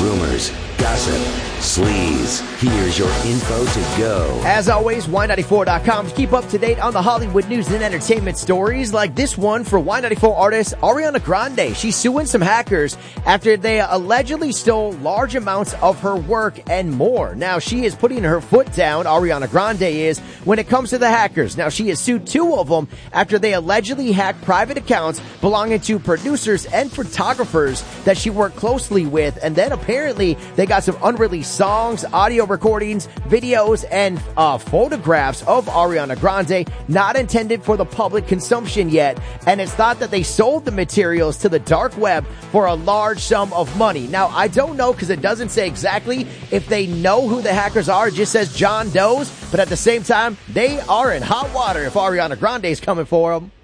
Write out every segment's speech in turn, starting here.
rumors, gossip, sleaze. Here's your info to go. As always, Y94.com to keep up to date on the Hollywood news and entertainment stories, like this one for Y94 artist Ariana Grande. She's suing some hackers after they allegedly stole large amounts of her work and more. Now, she is putting her foot down, Ariana Grande is, when it comes to the hackers. Now, she has sued two of them after they allegedly hacked private accounts belonging to producers and photographers that she worked closely with. And then apparently they got some unreleased songs, audio recordings, videos, and photographs of Ariana Grande not intended for the public consumption yet. And it's thought that they sold the materials to the dark web for a large sum of money. Now, I don't know because it doesn't say exactly if they know who the hackers are. It just says John Doe's. But at the same time, they are in hot water if Ariana Grande is coming for them.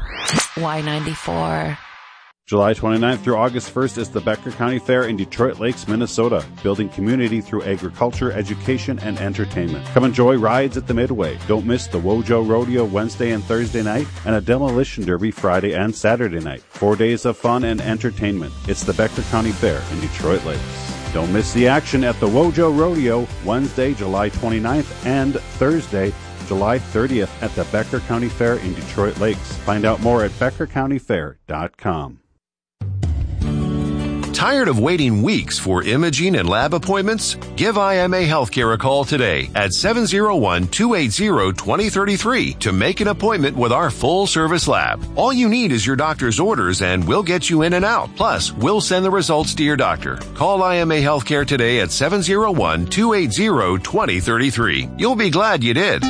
Y94. July 29th through August 1st is the Becker County Fair in Detroit Lakes, Minnesota, building community through agriculture, education, and entertainment. Come enjoy rides at the Midway. Don't miss the Wojo Rodeo Wednesday and Thursday night and a demolition derby Friday and Saturday night. 4 days of fun and entertainment. It's the Becker County Fair in Detroit Lakes. Don't miss the action at the Wojo Rodeo Wednesday, July 29th and Thursday, July 30th at the Becker County Fair in Detroit Lakes. Find out more at beckercountyfair.com. Tired of waiting weeks for imaging and lab appointments? Give IMA Healthcare a call today at 701-280-2033 to make an appointment with our full-service lab. All you need is your doctor's orders and we'll get you in and out. Plus, we'll send the results to your doctor. Call IMA Healthcare today at 701-280-2033. You'll be glad you did.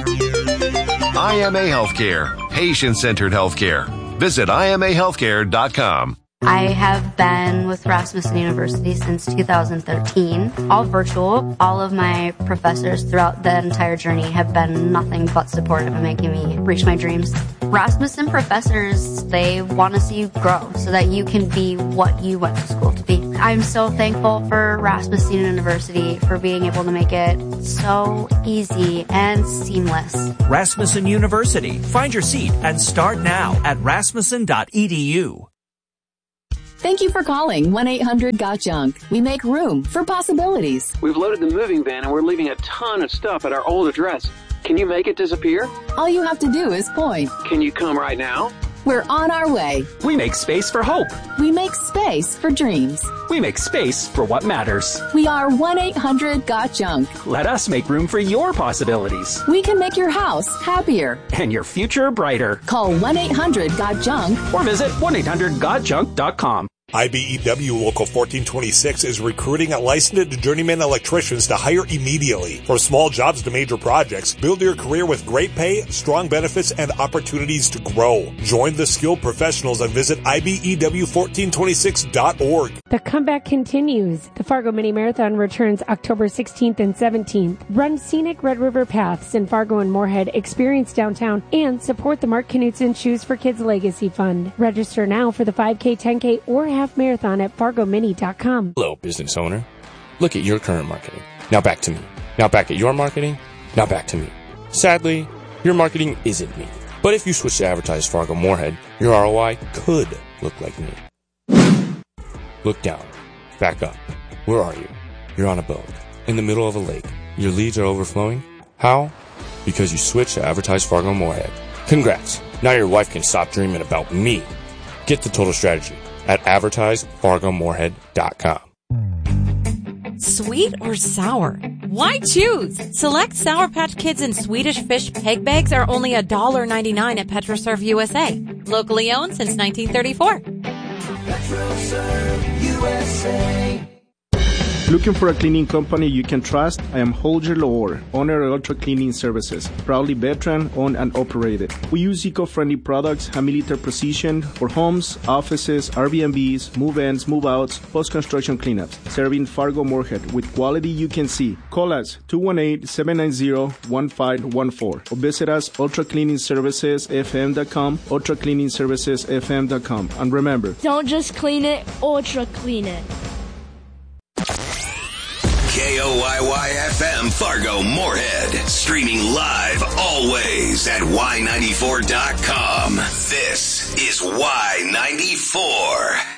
IMA Healthcare. Patient-centered healthcare. Visit IMAHealthcare.com. I have been with Rasmussen University since 2013, all virtual. All of my professors throughout the entire journey have been nothing but supportive in making me reach my dreams. Rasmussen professors, they want to see you grow so that you can be what you went to school to be. I'm so thankful for Rasmussen University for being able to make it so easy and seamless. Rasmussen University. Find your seat and start now at rasmussen.edu. Thank you for calling 1-800-GOT-JUNK. We make room for possibilities. We've loaded the moving van and we're leaving a ton of stuff at our old address. Can you make it disappear? All you have to do is point. Can you come right now? We're on our way. We make space for hope. We make space for dreams. We make space for what matters. We are 1-800-GOT-JUNK. Let us make room for your possibilities. We can make your house happier. And your future brighter. Call 1-800-GOT-JUNK. Or visit 1-800-GOT-JUNK.com. IBEW Local 1426 is recruiting licensed journeyman electricians to hire immediately. From small jobs to major projects, build your career with great pay, strong benefits, and opportunities to grow. Join the skilled professionals and visit IBEW1426.org. The comeback continues. The Fargo Mini Marathon returns October 16th and 17th. Run scenic Red River paths in Fargo and Moorhead, experience downtown, and support the Mark Knutson Shoes for Kids Legacy Fund. Register now for the 5K, 10K, or half marathon at fargomini.com. Hello, business owner. Look at your current marketing. Now back to me. Now back at your marketing. Now back to me. Sadly, your marketing isn't me. But if you switch to advertise Fargo Moorhead, your ROI could look like me. Look down. Back up. Where are you? You're on a boat. In the middle of a lake. Your leads are overflowing. How? Because you switched to advertise Fargo Moorhead. Congrats. Now your wife can stop dreaming about me. Get the total strategy at advertisefargomoorhead.com. Sweet or sour? Why choose? Select Sour Patch Kids and Swedish Fish peg bags are only $1.99 at PetroServe USA. Locally owned since 1934. PetroServe USA. Looking for a cleaning company you can trust? I am Holger Lohr, owner of Ultra Cleaning Services, proudly veteran owned and operated. We use eco-friendly products, high military precision for homes, offices, Airbnbs, move-ins, move-outs, post-construction cleanups, serving Fargo Moorhead with quality you can see. Call us 218-790-1514 or visit us ultracleaningservicesfm.com, ultracleaningservicesfm.com. And remember, don't just clean it, ultra clean it. KOYY-FM Fargo Moorhead. Streaming live always at Y94.com. This is Y94.